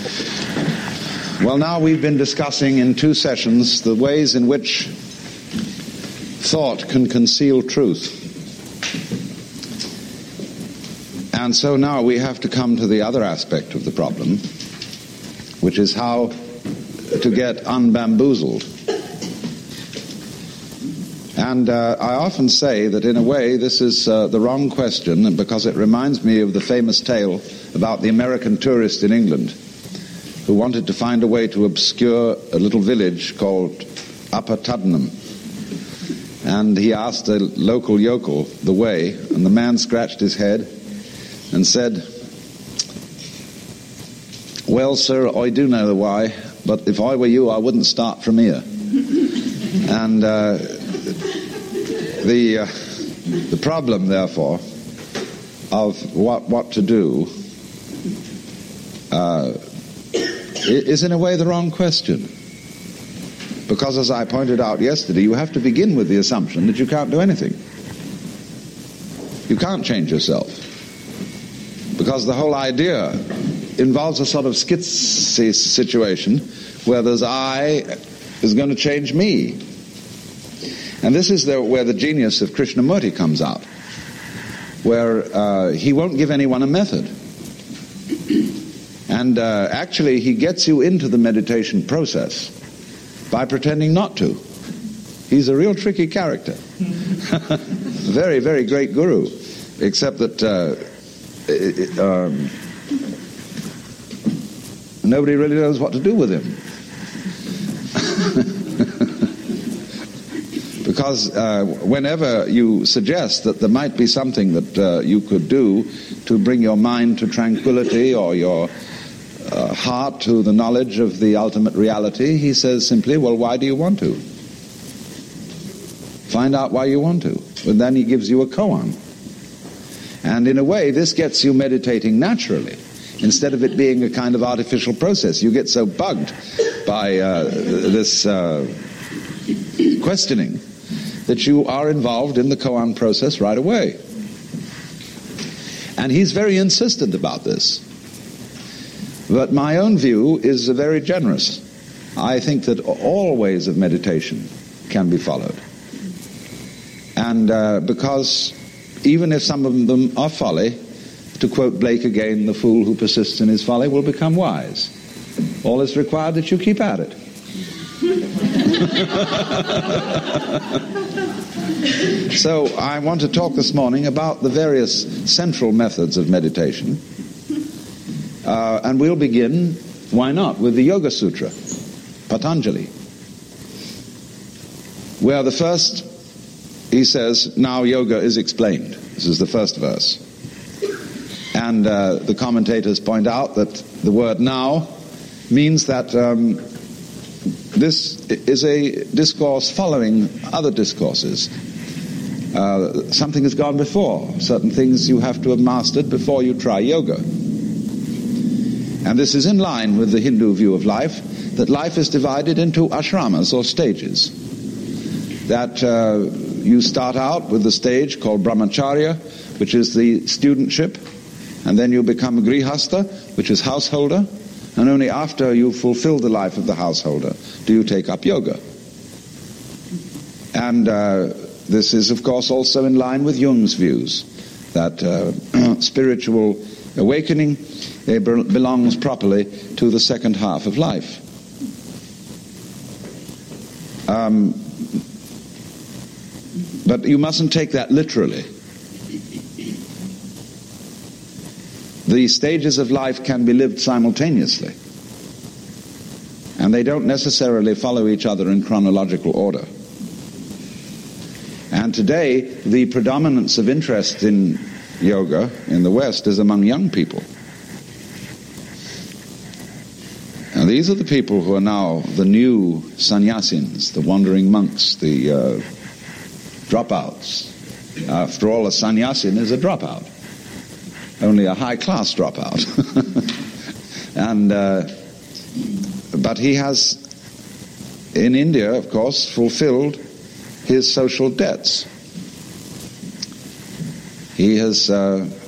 Well, now we've been discussing in 2 sessions the ways in which thought can conceal truth. And so now we have to come to the other aspect of the problem, which is how to get unbamboozled. And I often say that in a way this is the wrong question, because it reminds me of the famous tale about the American tourist in England who wanted to find a way to obscure a little village called Upper Tuddenham. And he asked a local yokel the way, and the man scratched his head and said, "Well, sir, I do know the why, but if I were you, I wouldn't start from here." And the problem, therefore, of what to do is in a way the wrong question. Because, as I pointed out yesterday, you have to begin with the assumption that you can't do anything. You can't change yourself. Because the whole idea involves a sort of schizophrenic situation where there's I is going to change me. And this is where the genius of Krishnamurti comes out, where he won't give anyone a method. And actually he gets you into the meditation process by pretending not to. He's a real tricky character. Very, very great guru, except that nobody really knows what to do with him. Because whenever you suggest that there might be something that you could do to bring your mind to tranquility or your heart to the knowledge of the ultimate reality, he says simply, "Well, why do you want to? Find out why you want to." And then he gives you a koan. And in a way, this gets you meditating naturally, instead of it being a kind of artificial process. You get so bugged by this questioning that you are involved in the koan process right away. And he's very insistent about this. But my own view is very generous. I think that all ways of meditation can be followed. And because even if some of them are folly, to quote Blake again, "The fool who persists in his folly will become wise." All is required that you keep at it. So I want to talk this morning about the various central methods of meditation. And we'll begin, why not, with the Yoga Sutra, Patanjali, where the first, he says, "Now yoga is explained." This is the first verse. And the commentators point out that the word "now" means that this is a discourse following other discourses. Something has gone before. Certain things you have to have mastered before you try yoga. And this is in line with the Hindu view of life, that life is divided into ashramas, or stages. That you start out with the stage called brahmacharya, which is the studentship, and then you become a grihastha, which is householder, and only after you fulfill the life of the householder do you take up yoga. And this is, of course, also in line with Jung's views, that spiritual awakening belongs properly to the second half of life. But you mustn't take that literally. The stages of life can be lived simultaneously, and they don't necessarily follow each other in chronological order. And today, the predominance of interest in yoga in the West is among young people. Now, these are the people who are now the new sannyasins, the wandering monks, the dropouts. After all, a sannyasin is a dropout, only a high-class dropout. But he has, in India, of course, fulfilled his social debts. He has